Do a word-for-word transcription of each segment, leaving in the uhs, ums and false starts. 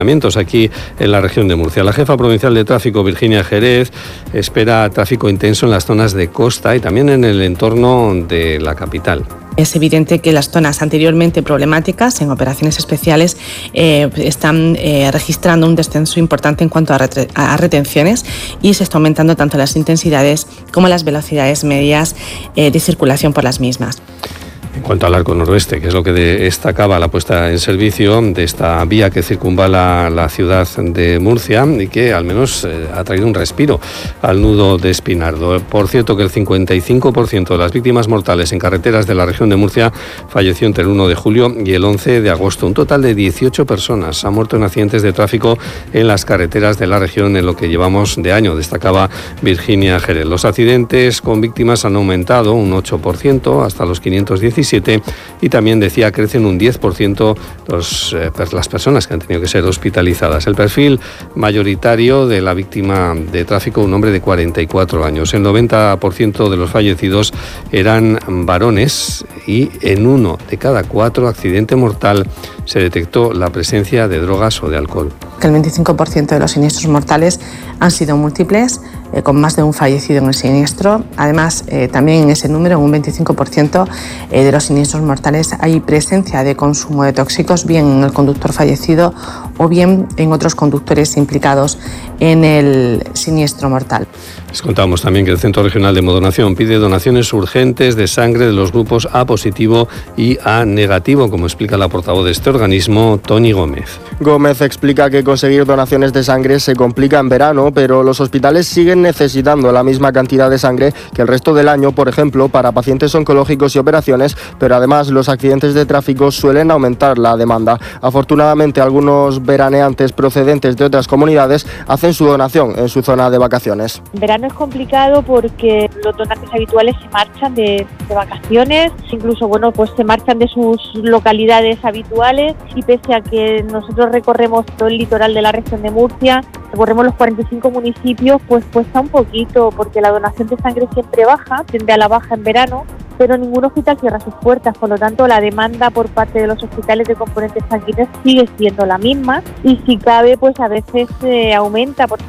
Aquí en la región de Murcia. La jefa provincial de tráfico, Virginia Jerez, espera tráfico intenso en las zonas de costa y también en el entorno de la capital. Es evidente que las zonas anteriormente problemáticas en operaciones especiales eh, están eh, registrando un descenso importante en cuanto a, retre- a retenciones y se está aumentando tanto las intensidades como las velocidades medias eh, de circulación por las mismas. En cuanto al arco noroeste, que es lo que destacaba la puesta en servicio de esta vía que circunvala la ciudad de Murcia y que al menos eh, ha traído un respiro al nudo de Espinardo. Por cierto, que el cincuenta y cinco por ciento de las víctimas mortales en carreteras de la región de Murcia falleció entre el uno de julio y el once de agosto. Un total de dieciocho personas han muerto en accidentes de tráfico en las carreteras de la región en lo que llevamos de año, destacaba Virginia Jerez. Los accidentes con víctimas han aumentado un ocho por ciento hasta los quinientos diecisiete y también decía crecen un diez por ciento los, eh, las personas que han tenido que ser hospitalizadas. El perfil mayoritario de la víctima de tráfico, un hombre de cuarenta y cuatro años. El noventa por ciento de los fallecidos eran varones y en uno de cada cuatro accidentes mortal se detectó la presencia de drogas o de alcohol. El veinticinco por ciento de los siniestros mortales han sido múltiples, eh, con más de un fallecido en el siniestro. Además, eh, también en ese número, en un veinticinco por ciento eh, de los siniestros mortales, hay presencia de consumo de tóxicos, bien en el conductor fallecido o bien en otros conductores implicados en el siniestro mortal. Les contamos también que el Centro Regional de Hemodonación pide donaciones urgentes de sangre de los grupos A positivo y A negativo, como explica la portavoz de este organismo, Toni Gómez. Gómez explica que conseguir donaciones de sangre se complica en verano, pero los hospitales siguen necesitando la misma cantidad de sangre que el resto del año, por ejemplo, para pacientes oncológicos y operaciones, pero además los accidentes de tráfico suelen aumentar la demanda. Afortunadamente, algunos veraneantes procedentes de otras comunidades hacen su donación en su zona de vacaciones. Verano es complicado porque los donantes habituales se marchan de, de vacaciones, incluso bueno pues se marchan de sus localidades habituales y pese a que nosotros recorremos todo el litoral de la región de Murcia, recorremos los cuarenta y cinco municipios, pues cuesta un poquito porque la donación de sangre siempre baja, tiende a la baja en verano, pero ningún hospital cierra sus puertas, por lo tanto la demanda por parte de los hospitales de componentes sanguíneos sigue siendo la misma y si cabe pues a veces eh, aumenta. Por...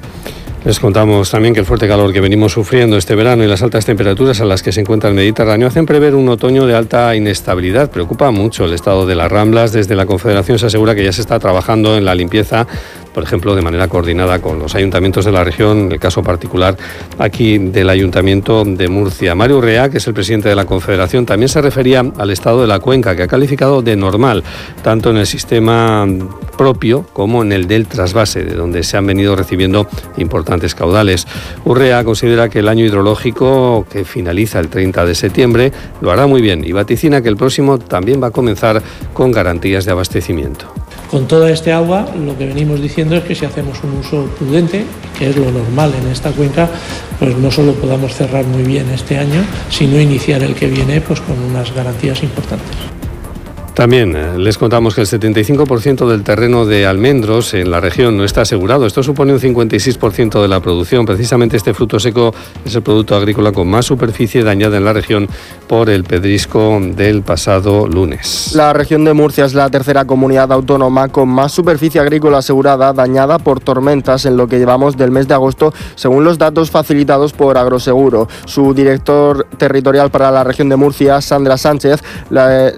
Les contamos también que el fuerte calor que venimos sufriendo este verano y las altas temperaturas a las que se encuentra el Mediterráneo hacen prever un otoño de alta inestabilidad. Preocupa mucho el estado de las Ramblas. Desde la Confederación se asegura que ya se está trabajando en la limpieza, por ejemplo, de manera coordinada con los ayuntamientos de la región, en el caso particular aquí del Ayuntamiento de Murcia. Mario Urrea, que es el presidente de la Confederación, también se refería al estado de la cuenca, que ha calificado de normal, tanto en el sistema propio como en el del trasvase, de donde se han venido recibiendo importantes caudales. Urrea considera que el año hidrológico, que finaliza el treinta de septiembre, lo hará muy bien y vaticina que el próximo también va a comenzar con garantías de abastecimiento. Con toda este agua, lo que venimos diciendo es que si hacemos un uso prudente, que es lo normal en esta cuenca, pues no solo podamos cerrar muy bien este año, sino iniciar el que viene pues con unas garantías importantes. También eh, les contamos que el setenta y cinco por ciento del terreno de almendros en la región no está asegurado. Esto supone un cincuenta y seis por ciento de la producción. Precisamente este fruto seco es el producto agrícola con más superficie dañada en la región por el pedrisco del pasado lunes. La región de Murcia es la tercera comunidad autónoma con más superficie agrícola asegurada dañada por tormentas en lo que llevamos del mes de agosto, según los datos facilitados por Agroseguro. Su director territorial para la región de Murcia, Sandra Sánchez, la...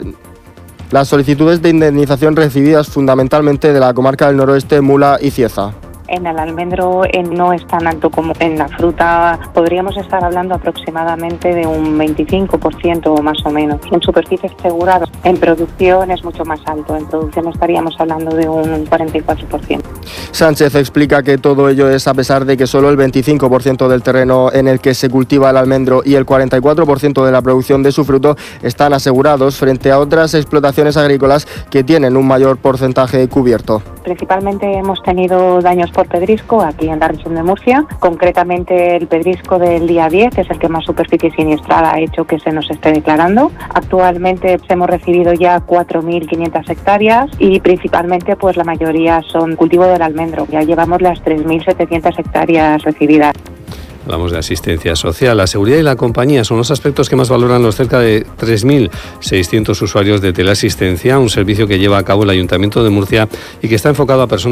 Las solicitudes de indemnización recibidas fundamentalmente de la comarca del noroeste, Mula y Cieza. En el almendro eh, no es tan alto como en la fruta, podríamos estar hablando aproximadamente de un veinticinco por ciento o más o menos. En superficie asegurada, en producción es mucho más alto, en producción estaríamos hablando de un cuarenta y cuatro por ciento. Sánchez explica que todo ello es a pesar de que solo el veinticinco por ciento del terreno en el que se cultiva el almendro y el cuarenta y cuatro por ciento de la producción de su fruto están asegurados frente a otras explotaciones agrícolas que tienen un mayor porcentaje cubierto. Principalmente hemos tenido daños por pedrisco aquí en la región de Murcia, concretamente el pedrisco del día diez es el que más superficie siniestrada ha hecho que se nos esté declarando. Actualmente hemos recibido ya cuatro mil quinientas hectáreas y principalmente pues la mayoría son cultivo del almendro, ya llevamos las tres mil setecientas hectáreas recibidas. Hablamos de asistencia social. La seguridad y la compañía son los aspectos que más valoran los cerca de tres mil seiscientos usuarios de teleasistencia, un servicio que lleva a cabo el Ayuntamiento de Murcia y que está enfocado a personas